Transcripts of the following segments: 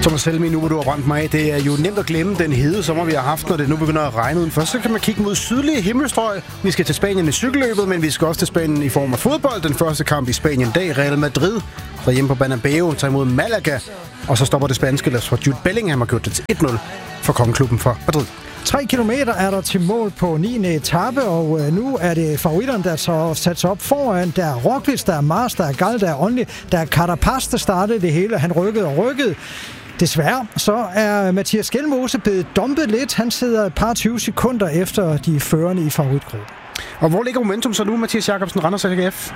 Thomas Helmi, nu hvor du har brændt mig af, det er jo nemt at glemme den hede sommer, vi har haft, når det nu begynder at regne udenfor. Så kan man kigge mod sydlige himmelstrøg. Vi skal til Spanien i cykelløbet, men vi skal også til Spanien i form af fodbold. Den første kamp i Spanien i dag, Real Madrid, der hjemme på Bernabeu, tager imod Malaga. Og så stopper det spanske ellers for Jude Bellingham har gjort det til 1-0 for kongeklubben for Madrid. 3 kilometer er der til mål på 9. etape, og nu er det favoritterne, der så sat sig op foran. Der er Roglic, der er Mars, der er Gal, der er Only, der er Carapaz, der startede det hele. Han rykkede. Desværre så er Mathias Skelmose blevet dumpet lidt. Han sidder et par 20 sekunder efter de førende i favoritgruppen. Og hvor ligger momentum så nu, Mathias Jacobsen, Randers AGF?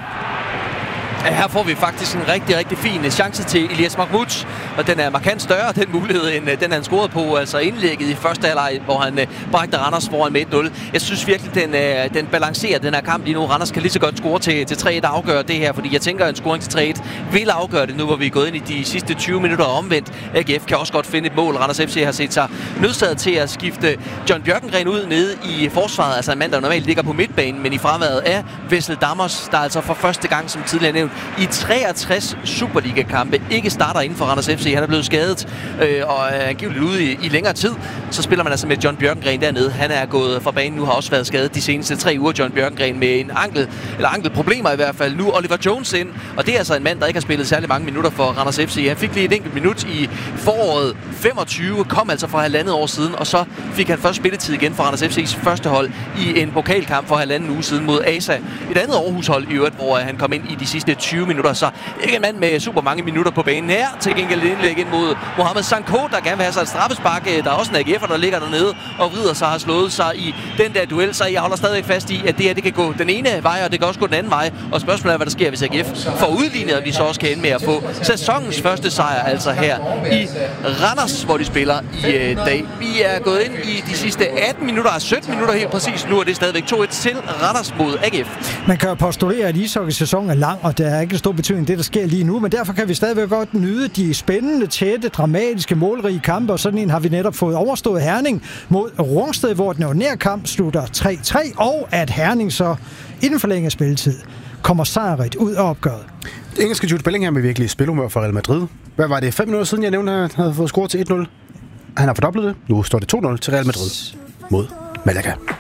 Her får vi faktisk en rigtig, rigtig fin chance til Elias Mahmoud, og den er markant større, den mulighed, end den han scorede på, altså indlægget i første halvleg, hvor han bragte Randers foran med 1-0. Jeg synes virkelig, den balancerer den her kamp lige nu. Randers kan lige så godt score til 3-1 afgøre det her, fordi jeg tænker, at en scoring til 3-1 vil afgøre det nu, hvor vi er gået ind i de sidste 20 minutter omvendt. AGF kan også godt finde et mål. Randers FC har set sig nødsaget til at skifte John Bjørkengren ud nede i forsvaret, altså en mand, der normalt ligger på midtbanen, men i fraværet af Wessel Dammers, der altså for første gang, som tidligere nævnt, i 63 Superliga-kampe ikke starter inden for Randers FC. Han er blevet skadet og er angiveligt ude i længere tid. Så spiller man altså med John Bjørkengren dernede. Han er gået fra banen nu, har også været skadet de seneste 3 uger. John Bjørkengren med en ankelproblemer i hvert fald. Nu Oliver Jones ind, og det er altså en mand, der ikke har spillet særlig mange minutter for Randers FC. Han fik lige et enkelt minut i foråret 25, kom altså for 1,5 år siden, og så fik han først spilletid igen for Randers FC's første hold i en pokalkamp for 1,5 uge siden mod ASA. Et andet Aarhus-hold i øvrigt, hvor han kom ind i de sidste 20 minutter, så ikke en mand med super mange minutter på banen her. Til gengæld indlæg ind mod Mohamed Sanko, der gerne vil have sig et straffespark. Der er også en AGF'er, der ligger dernede og vrider sig og har slået sig i den der duel, så jeg holder stadig fast i, at det kan gå den ene vej, og det kan også gå den anden vej. Og spørgsmålet er, hvad der sker, hvis AGF får udlignet, og vi så også kan ende med at få sæsonens første sejr, altså her i Randers, hvor de spiller i dag. Vi er gået ind i de sidste 18 minutter, 17 minutter helt præcis. Nu er det stadigvæk 2-1 til Randers mod AGF. Man kan jo postulere, at ishockey-sæsonen er lang, og der er ikke en stor betydning det, der sker lige nu, men derfor kan vi stadigvæk godt nyde de spændende, tætte, dramatiske, målrige kampe, og sådan en har vi netop fået overstået Herning mod Rungsted, hvor den ordinære kamp slutter 3-3, og at Herning så inden for længe spilletid kommer sejrigt ud af opgøret. Engelske Jude Bellingham er virkelig spilhumør for Real Madrid. Hvad var det, 5 minutter siden, jeg nævnte, at han havde fået scoret til 1-0? Han har fordoblet det. Nu står det 2-0 til Real Madrid mod Malaga.